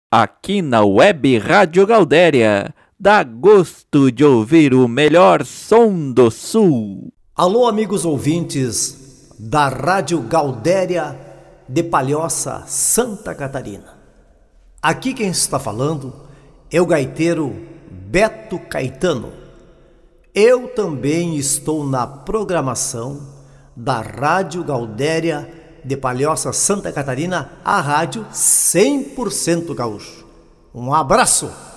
Aqui na Web Rádio Gaudéria, dá gosto de ouvir o melhor som do Sul. Alô, amigos ouvintes da Rádio Gaudéria de Palhoça, Santa Catarina. Aqui quem está falando é o gaiteiro Beto Caetano. Eu também estou na programação da Rádio Gaudéria de Palhoça, Santa Catarina, a rádio 100% gaúcho. Um abraço!